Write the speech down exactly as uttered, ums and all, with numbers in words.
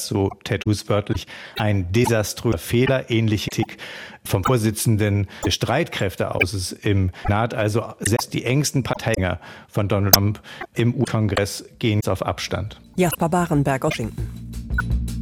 so Tattoos wörtlich, ein desaströser Fehler, ähnliche Kritik vom Vorsitzenden des Streitkräfteausschusses im Senat. Also selbst die engsten Parteigänger von Donald Trump im U S-Kongress gehen jetzt auf Abstand. Jasper Barenberg, Washington.